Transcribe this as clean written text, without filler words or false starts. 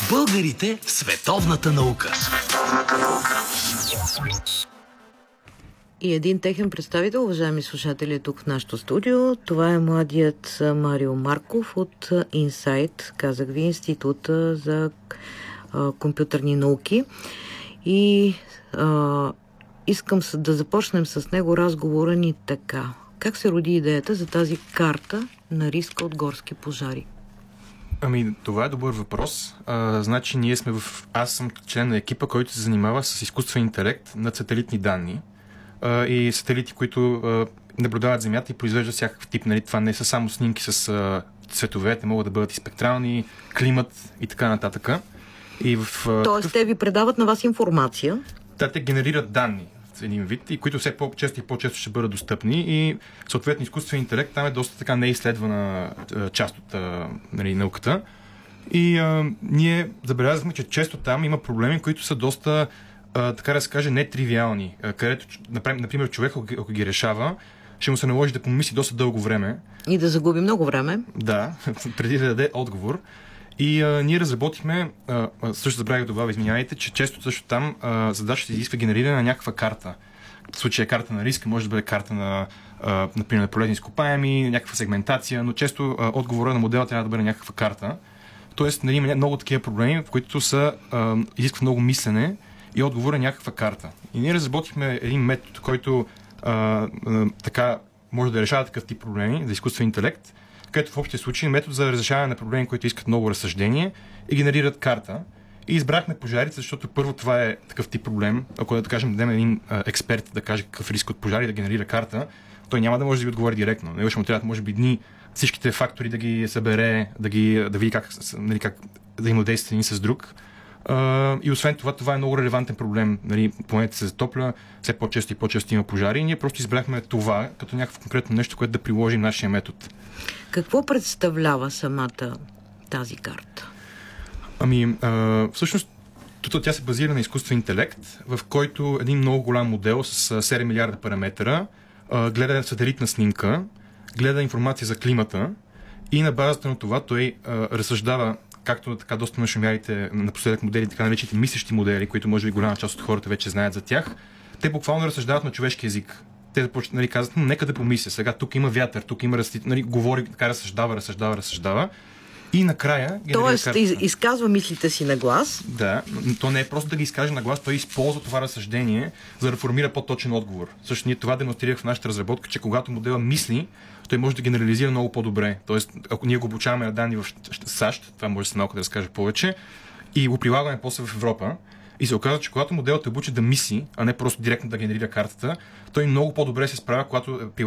Българите в световната наука. И един техен представител, уважаеми слушатели, тук в нашото студио. Това е младият Марио Марков от Инсайт, казах ви, Института за компютърни науки. И искам да започнем с него разговора ни така. Как се роди идеята за тази карта на риска от горски пожари? Ами, това е добър въпрос. Значи, аз съм член на екипа, който се занимава с изкуствен интелект на сателитни данни и сателити, които наблюдават Земята и произвеждат всякакъв тип. Нали? Това не са само снимки с цветове, те могат да бъдат и спектрални, климат и така нататък. Тоест, те ви предават на вас информация? Да, те генерират данни в един вид, и които все по-често и по-често ще бъдат достъпни, и съответно изкуствен интелект там е доста така неизследвана част от науката. И ние забелязахме, че често там има проблеми, които са доста, така да се каже, нетривиални, където, например, човек, ако ги решава, ще му се наложи да помисли доста дълго време. И да загуби много време. Да, преди да даде отговор. И ние разработихме, също забравих да добавя, извинявайте, че често също там задачата изисква генериране на някаква карта. В случая карта на риска, може да бъде карта на, например, на полезни изкопаеми, някаква сегментация, но често отговора на модела трябва да бъде някаква карта. Тоест, нали, има много такива проблеми, в които изисква много мислене и отговора е някаква карта. И ние разработихме един метод, който така може да решава такъв тип проблеми за изкуствен интелект, където в общия случай е метод за разрешаване на проблеми, които искат много разсъждение и генерират карта. И избрахме пожарите, защото първо това е такъв тип проблем. Ако да кажем, дадем един експерт да каже какъв риск от пожари, да генерира карта, той няма да може да ви отговори директно. Него ще му трябва, може би, дни всичките фактори да ги събере, да види как да взаимодейства един с друг. И освен това е много релевантен проблем. Нали, планетата се затопля, все по-често и по-често има пожари, и ние просто избрахме това като някакво конкретно нещо, което да приложим нашия метод. Какво представлява самата тази карта? Ами, всъщност, тя се базира на изкуствен интелект, в който един много голям модел с 7 милиарда параметъра гледа сателитна снимка, гледа информация за климата и на базата на това той разсъждава, както така доста нашумялите напоследък модели, така наречените мислещи модели, които може би голяма част от хората вече знаят за тях, те буквално разсъждават на човешки език. Те започват, нали, казват, нека да помисля. Сега тук има вятър, тук има нали, говори, така разсъждава. И накрая... Тоест, изказва мислите си на глас. Да, но то не е просто да ги изкаже на глас, той използва това разсъждение, за да формира по-точен отговор. Също ние това демонстрирах в нашата разработка, че когато модела мисли, той може да генерализира много по-добре. Тоест, ако ние го обучаваме на данни в САЩ, това може да се малко да разкаже повече, и го прилагаме после в Европа, и се оказва, че когато моделът е обучи да мисли, а не просто директно да генерира картата, той много по-добре се справя, когато